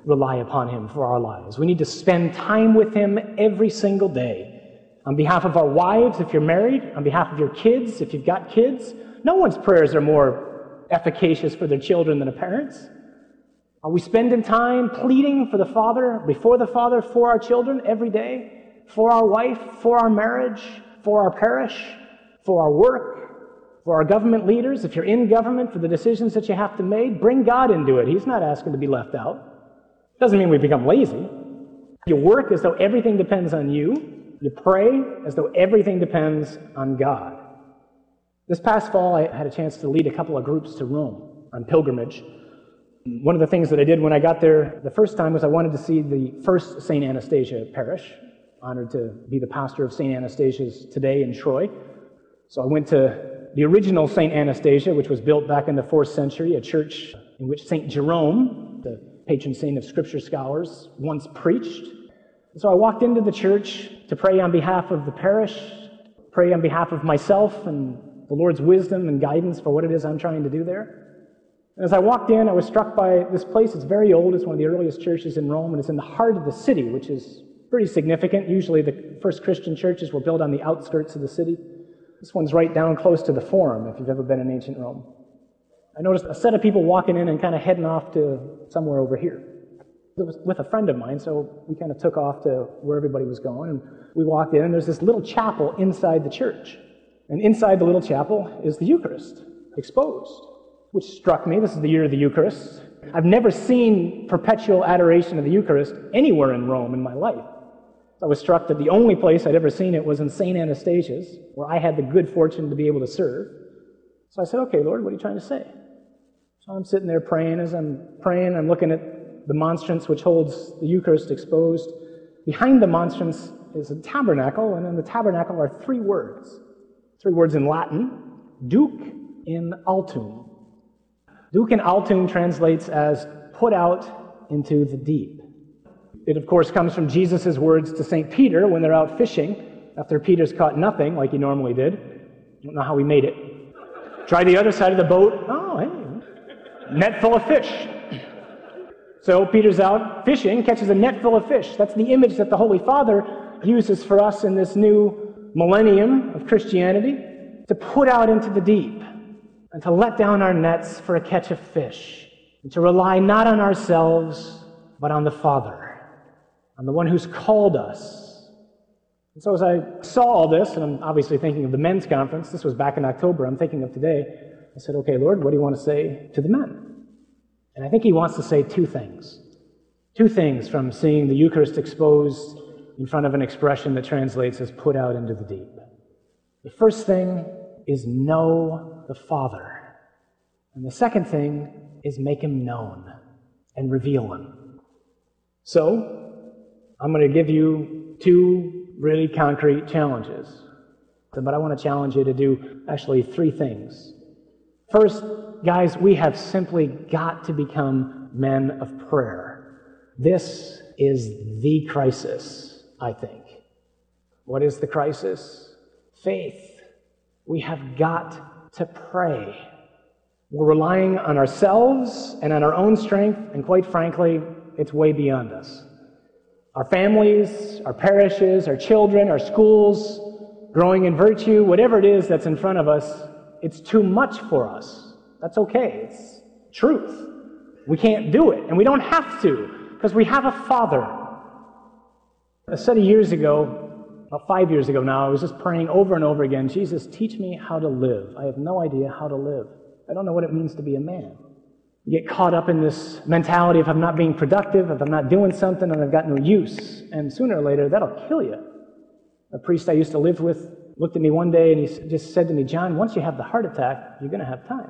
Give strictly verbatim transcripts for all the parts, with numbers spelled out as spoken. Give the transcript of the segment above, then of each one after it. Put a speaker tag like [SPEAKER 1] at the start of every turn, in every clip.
[SPEAKER 1] rely upon Him for our lives. We need to spend time with Him every single day. On behalf of our wives, if you're married, on behalf of your kids, if you've got kids, no one's prayers are more efficacious for their children than a parent's. Are we spending time pleading for the Father, before the Father, for our children every day? For our wife, for our marriage, for our parish, for our work, for our government leaders? If you're in government, for the decisions that you have to make, bring God into it. He's not asking to be left out. Doesn't mean we become lazy. You work as though everything depends on you. You pray as though everything depends on God. This past fall, I had a chance to lead a couple of groups to Rome on pilgrimage. One of the things that I did when I got there the first time was I wanted to see the first Saint Anastasia parish. Honored to be the pastor of Saint Anastasia's today in Troy. So I went to the original Saint Anastasia, which was built back in the fourth century, a church in which Saint Jerome, the patron saint of scripture scholars, once preached. So I walked into the church to pray on behalf of the parish, pray on behalf of myself and the Lord's wisdom and guidance for what it is I'm trying to do there. And as I walked in, I was struck by this place. It's very old. It's one of the earliest churches in Rome, and it's in the heart of the city, which is pretty significant. Usually the first Christian churches were built on the outskirts of the city. This one's right down close to the Forum, if you've ever been in ancient Rome. I noticed a set of people walking in and kind of heading off to somewhere over here. It was with a friend of mine, so we kind of took off to where everybody was going, and we walked in, and there's this little chapel inside the church. And inside the little chapel is the Eucharist, exposed, which struck me. This is the year of the Eucharist. I've never seen perpetual adoration of the Eucharist anywhere in Rome in my life. I was struck that the only place I'd ever seen it was in Saint Anastasia's, where I had the good fortune to be able to serve. So I said, okay, Lord, what are you trying to say? So I'm sitting there praying. As I'm praying, I'm looking at the monstrance which holds the Eucharist exposed. Behind the monstrance is a tabernacle, and in the tabernacle are three words. Three words in Latin, Duc in altum. Duc in altum translates as put out into the deep. It, of course, comes from Jesus' words to Saint Peter when they're out fishing, after Peter's caught nothing like he normally did. I don't know how he made it. Try the other side of the boat. Oh, hey, net full of fish. So Peter's out fishing, catches a net full of fish. That's the image that the Holy Father uses for us in this new millennium of Christianity, to put out into the deep and to let down our nets for a catch of fish, and to rely not on ourselves, but on the Father, on the one who's called us. And so as I saw all this, and I'm obviously thinking of the men's conference, this was back in October, I'm thinking of today, I said, okay, Lord, what do you want to say to the men? And I think He wants to say two things. Two things from seeing the Eucharist exposed in front of an expression that translates as put out into the deep. The first thing is know the Father. And the second thing is make Him known and reveal Him. So, I'm going to give you two really concrete challenges. But I want to challenge you to do actually three things. First, guys, we have simply got to become men of prayer. This is the crisis, I think. What is the crisis? Faith. We have got to pray. We're relying on ourselves and on our own strength, and quite frankly, it's way beyond us. Our families, our parishes, our children, our schools, growing in virtue, whatever it is that's in front of us, it's too much for us. That's okay. It's truth. We can't do it, and we don't have to, because we have a Father. A set of years ago, about five years ago now, I was just praying over and over again, Jesus, teach me how to live. I have no idea how to live. I don't know what it means to be a man. You get caught up in this mentality of I'm not being productive, if I'm not doing something, and I've got no use. And sooner or later, that'll kill you. A priest I used to live with looked at me one day and he just said to me, John, once you have the heart attack, you're going to have time.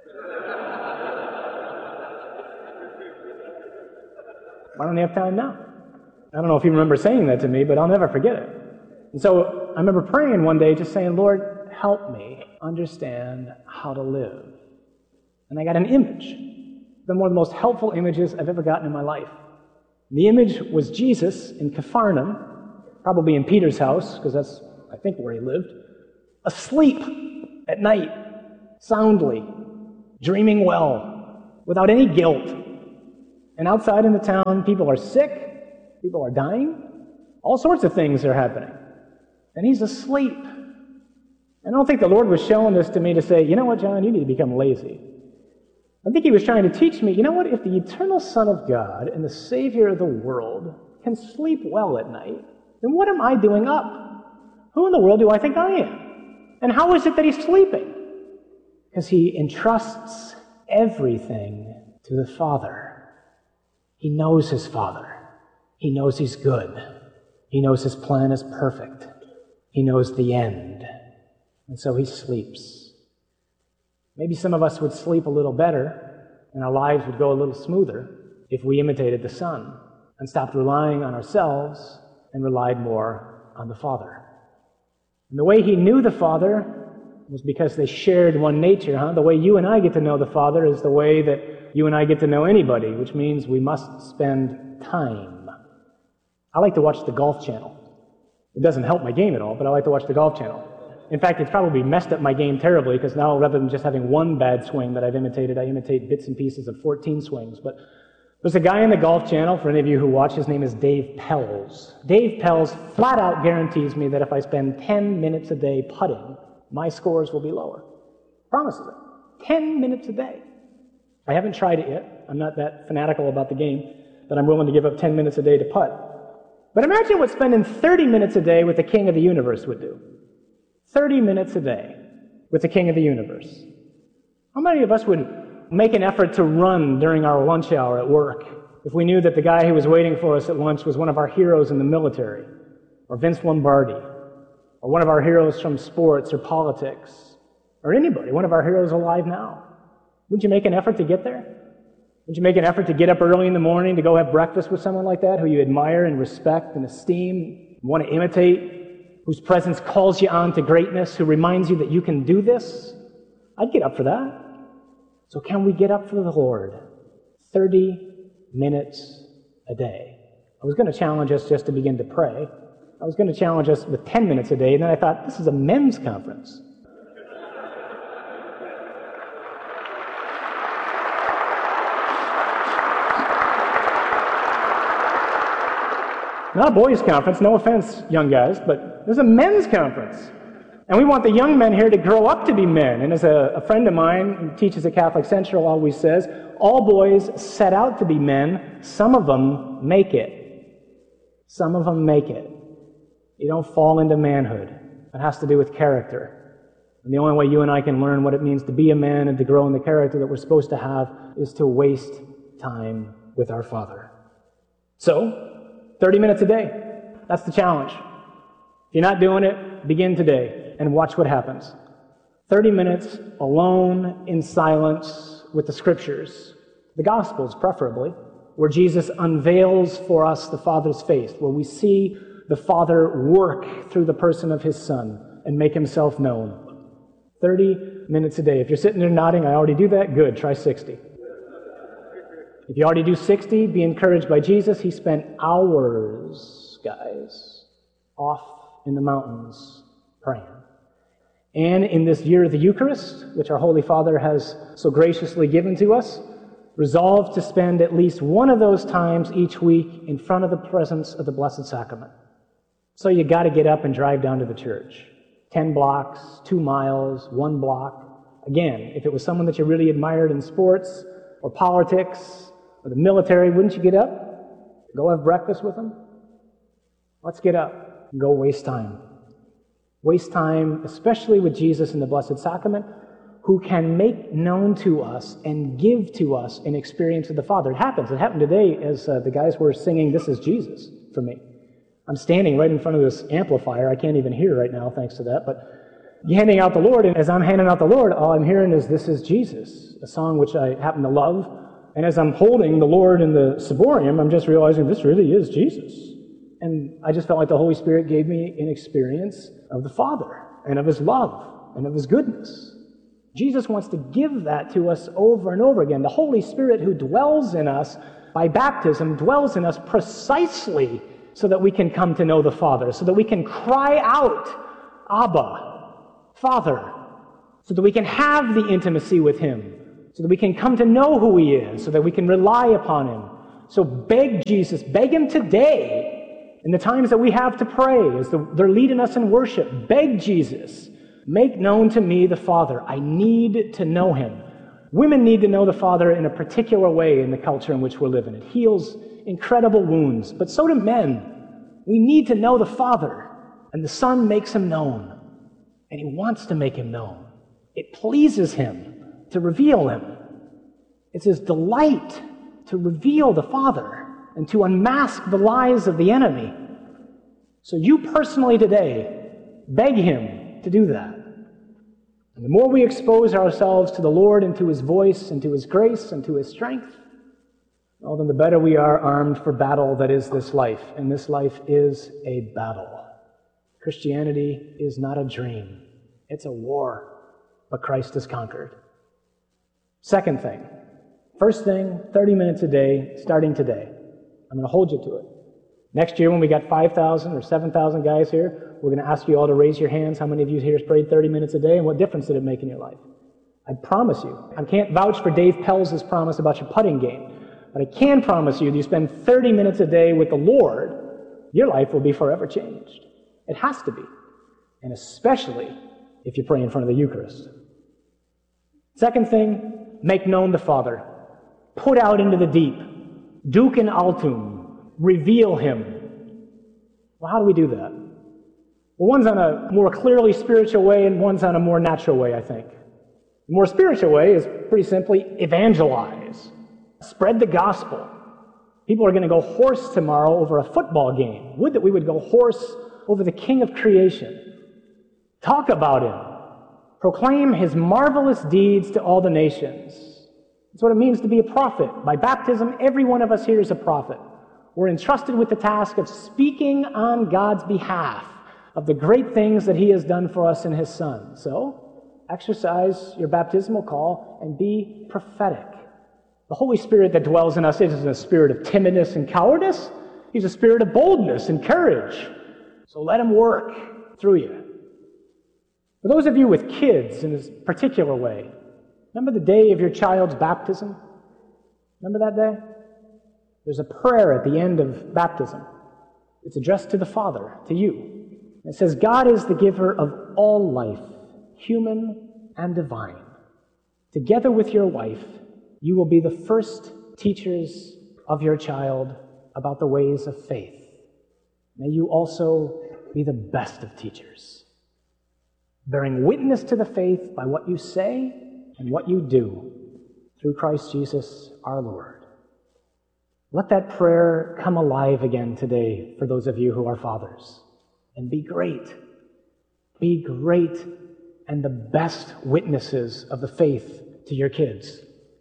[SPEAKER 1] Why don't you have time now? I don't know if you remember saying that to me, but I'll never forget it. And so I remember praying one day, just saying, Lord, help me understand how to live. And I got an image. It's been one of the most helpful images I've ever gotten in my life. And the image was Jesus in Capharnaum, probably in Peter's house, because that's, I think, where he lived, asleep at night, soundly, dreaming well, without any guilt. And outside in the town, people are sick, people are dying, all sorts of things are happening. And he's asleep. And I don't think the Lord was showing this to me to say, you know what, John, you need to become lazy. I think he was trying to teach me, you know what, if the eternal Son of God and the Savior of the world can sleep well at night, then what am I doing up? Who in the world do I think I am? And how is it that he's sleeping? Because he entrusts everything to the Father. He knows his Father. He knows he's good. He knows his plan is perfect. He knows the end. And so he sleeps. Maybe some of us would sleep a little better, and our lives would go a little smoother if we imitated the Son and stopped relying on ourselves and relied more on the Father. And the way he knew the Father was because they shared one nature, huh? The way you and I get to know the Father is the way that you and I get to know anybody, which means we must spend time. I like to watch the Golf Channel. It doesn't help my game at all, but I like to watch the Golf Channel. In fact, it's probably messed up my game terribly, because now rather than just having one bad swing that I've imitated, I imitate bits and pieces of fourteen swings. But there's a guy in the Golf Channel, for any of you who watch, his name is Dave Pelz. Dave Pelz flat out guarantees me that if I spend ten minutes a day putting, my scores will be lower. Promises it. ten minutes a day. I haven't tried it yet. I'm not that fanatical about the game that I'm willing to give up ten minutes a day to putt. But imagine what spending thirty minutes a day with the King of the Universe would do. thirty minutes a day with the King of the Universe. How many of us would make an effort to run during our lunch hour at work if we knew that the guy who was waiting for us at lunch was one of our heroes in the military, or Vince Lombardi, or one of our heroes from sports or politics, or anybody, one of our heroes alive now? Wouldn't you make an effort to get there? Would you make an effort to get up early in the morning to go have breakfast with someone like that who you admire and respect and esteem, want to imitate, whose presence calls you on to greatness, who reminds you that you can do this? I'd get up for that. So can we get up for the Lord thirty minutes a day? I was going to challenge us just to begin to pray. I was going to challenge us with ten minutes a day, and then I thought, this is a men's conference. Not a boys' conference, no offense, young guys, but there's a men's conference. And we want the young men here to grow up to be men. And as a, a friend of mine who teaches at Catholic Central always says, all boys set out to be men, some of them make it. Some of them make it. You don't fall into manhood. It has to do with character. And the only way you and I can learn what it means to be a man and to grow in the character that we're supposed to have is to waste time with our Father. So, thirty minutes a day. That's the challenge. If you're not doing it, begin today and watch what happens. thirty minutes alone in silence with the Scriptures, the Gospels preferably, where Jesus unveils for us the Father's face, where we see the Father work through the person of His Son and make Himself known. thirty minutes a day. If you're sitting there nodding, I already do that, good, try sixty. If you already do sixty, be encouraged by Jesus. He spent hours, guys, off in the mountains praying. And in this year of the Eucharist, which our Holy Father has so graciously given to us, resolved to spend at least one of those times each week in front of the presence of the Blessed Sacrament. So you got to get up and drive down to the church. Ten blocks, two miles, one block. Again, if it was someone that you really admired in sports or politics or the military, wouldn't you get up? Go have breakfast with them? Let's get up and go waste time. Waste time, especially with Jesus in the Blessed Sacrament, who can make known to us and give to us an experience of the Father. It happens. It happened today as uh, the guys were singing This Is Jesus for me. I'm standing right in front of this amplifier. I can't even hear right now thanks to that, but you're handing out the Lord, and as I'm handing out the Lord, all I'm hearing is This Is Jesus, a song which I happen to love. And as I'm holding the Lord in the ciborium, I'm just realizing this really is Jesus. And I just felt like the Holy Spirit gave me an experience of the Father and of His love and of His goodness. Jesus wants to give that to us over and over again. The Holy Spirit who dwells in us by baptism dwells in us precisely so that we can come to know the Father, so that we can cry out, Abba, Father, so that we can have the intimacy with Him, so that we can come to know who He is, so that we can rely upon Him, So beg Jesus, beg him today, in the times that we have to pray, as the, they're leading us in worship. Beg Jesus, make known to me the Father. I need to know him. Women need to know the Father in a particular way in the culture in which we're living. It heals incredible wounds, but so do men. We need to know the Father, and the Son makes him known, and he wants to make him known. It pleases him to reveal him. It's his delight to reveal the Father and to unmask the lies of the enemy. So you personally today, beg him to do that. And the more we expose ourselves to the Lord and to his voice and to his grace and to his strength, well, then the better we are armed for battle that is this life. And this life is a battle. Christianity is not a dream. It's a war, but Christ has conquered. Second thing, first thing, thirty minutes a day, starting today. I'm going to hold you to it. Next year when we got five thousand or seven thousand guys here, we're going to ask you all to raise your hands. How many of you here has prayed thirty minutes a day, and what difference did it make in your life? I promise you. I can't vouch for Dave Pelz's promise about your putting game, but I can promise you that you spend thirty minutes a day with the Lord, your life will be forever changed. It has to be. And especially if you pray in front of the Eucharist. Second thing, make known the Father. Put out into the deep. Duc in altum. Reveal him. Well, how do we do that? Well, one's on a more clearly spiritual way and one's on a more natural way, I think. The more spiritual way is pretty simply evangelize. Spread the gospel. People are going to go hoarse tomorrow over a football game. Would that we would go hoarse over the King of creation. Talk about him. Proclaim his marvelous deeds to all the nations. That's what it means to be a prophet. By baptism, every one of us here is a prophet. We're entrusted with the task of speaking on God's behalf of the great things that he has done for us in his Son. So, exercise your baptismal call and be prophetic. The Holy Spirit that dwells in us isn't a spirit of timidness and cowardice. He's a spirit of boldness and courage. So let him work through you. For those of you with kids in a particular way, remember the day of your child's baptism? Remember that day? There's a prayer at the end of baptism. It's addressed to the Father, to you. It says, God is the giver of all life, human and divine. Together with your wife, you will be the first teachers of your child about the ways of faith. May you also be the best of teachers, bearing witness to the faith by what you say and what you do through Christ Jesus our Lord. Let that prayer come alive again today for those of you who are fathers. And be great. Be great and the best witnesses of the faith to your kids.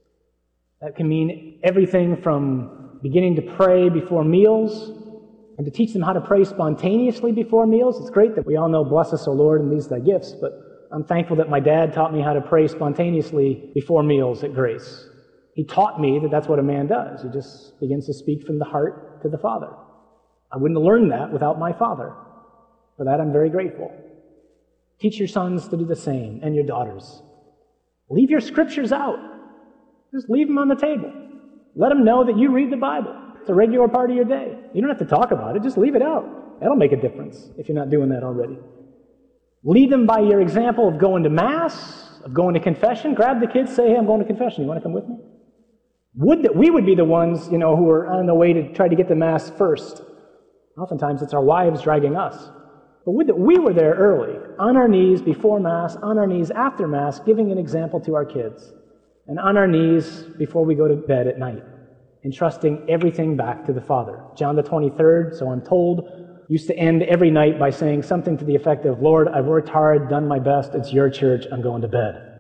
[SPEAKER 1] That can mean everything from beginning to pray before meals and to teach them how to pray spontaneously before meals. It's great that we all know, bless us, O Lord, and these thy gifts, but I'm thankful that my dad taught me how to pray spontaneously before meals at Grace. He taught me that that's what a man does. He just begins to speak from the heart to the Father. I wouldn't have learned that without my father. For that, I'm very grateful. Teach your sons to do the same, and your daughters. Leave your scriptures out. Just leave them on the table. Let them know that you read the Bible. It's a regular part of your day. You don't have to talk about it. Just leave it out. That'll make a difference if you're not doing that already. Lead them by your example of going to Mass, of going to confession. Grab the kids, say, hey, I'm going to confession. You want to come with me? Would that we would be the ones, you know, who are on the way to try to get to Mass first. Oftentimes it's our wives dragging us. But would that we were there early, on our knees before Mass, on our knees after Mass, giving an example to our kids. And on our knees before we go to bed at night, entrusting everything back to the Father. John the twenty-third, so I'm told, used to end every night by saying something to the effect of, Lord, I've worked hard, done my best, it's your church, I'm going to bed.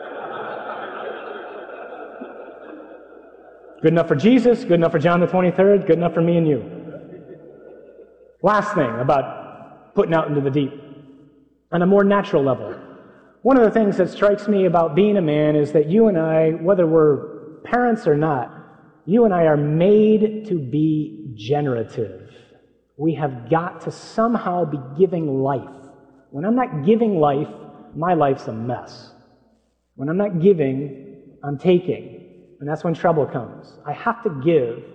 [SPEAKER 1] Good enough for Jesus, good enough for John the twenty-third, good enough for me and you. Last thing about putting out into the deep. On a more natural level, one of the things that strikes me about being a man is that you and I, whether we're parents or not, you and I are made to be generative. We have got to somehow be giving life. When I'm not giving life, my life's a mess. When I'm not giving, I'm taking. And that's when trouble comes. I have to give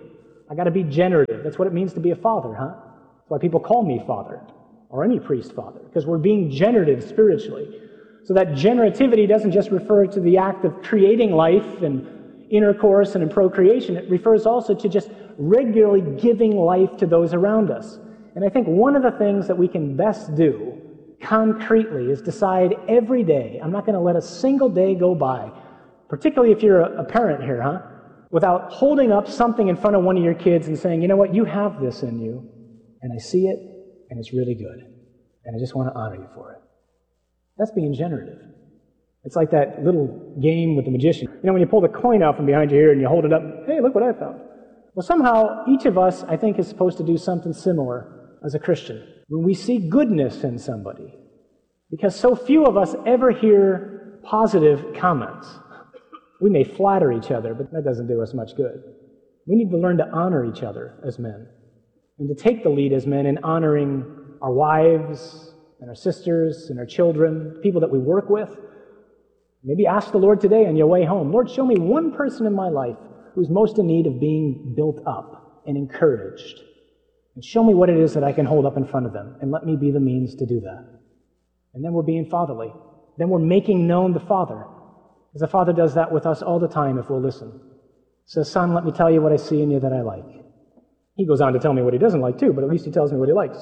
[SPEAKER 1] I got to be generative. That's what it means to be a father, huh? That's why people call me father, or any priest father, because we're being generative spiritually. So that generativity doesn't just refer to the act of creating life and intercourse and in procreation. It refers also to just regularly giving life to those around us. And I think one of the things that we can best do concretely is decide every day, I'm not going to let a single day go by, particularly if you're a, a parent here, huh? Without holding up something in front of one of your kids and saying, you know what, you have this in you, and I see it, and it's really good, and I just want to honor you for it. That's being generative. It's like that little game with the magician. You know, when you pull the coin out from behind your ear and you hold it up, hey, look what I found. Well, somehow, each of us, I think, is supposed to do something similar as a Christian. When we see goodness in somebody, because so few of us ever hear positive comments. We may flatter each other, but that doesn't do us much good. We need to learn to honor each other as men, and to take the lead as men in honoring our wives and our sisters and our children, people that we work with. Maybe ask the Lord today on your way home, Lord, show me one person in my life who's most in need of being built up and encouraged. And show me what it is that I can hold up in front of them, and let me be the means to do that. And then we're being fatherly. Then we're making known the Father. Because the Father does that with us all the time if we'll listen. Says, son, let me tell you what I see in you that I like. He goes on to tell me what he doesn't like too, but at least he tells me what he likes.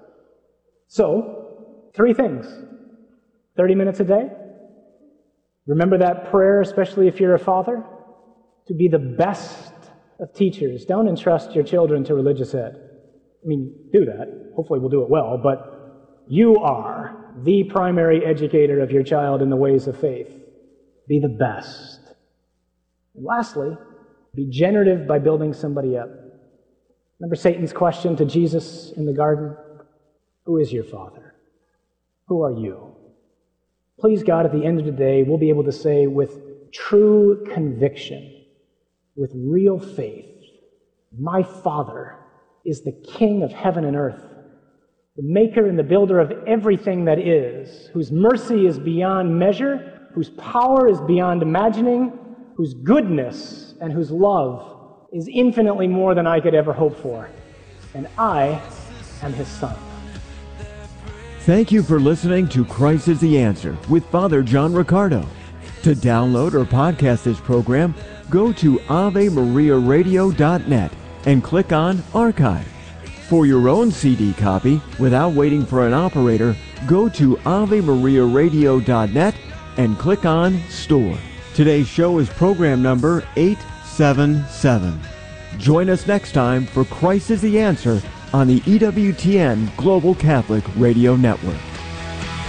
[SPEAKER 1] So, three things. thirty minutes a day. Remember that prayer, especially if you're a father, to be the best of teachers. Don't entrust your children to religious ed. I mean, do that. Hopefully we'll do it well, but you are the primary educator of your child in the ways of faith. Be the best. And lastly, be generative by building somebody up. Remember Satan's question to Jesus in the garden? Who is your father? Who are you? Please God, at the end of the day, we'll be able to say with true conviction, with real faith, my Father is the King of heaven and earth, the maker and the builder of everything that is, whose mercy is beyond measure, whose power is beyond imagining, whose goodness and whose love is infinitely more than I could ever hope for. And I am his son.
[SPEAKER 2] Thank you for listening to Christ is the Answer with Father John Riccardo. To download or podcast this program, go to ave maria radio dot net and click on Archive. For your own C D copy, without waiting for an operator, go to ave maria radio dot net and click on Store. Today's show is program number eight seven seven. Join us next time for Christ is the Answer on the E W T N Global Catholic Radio Network.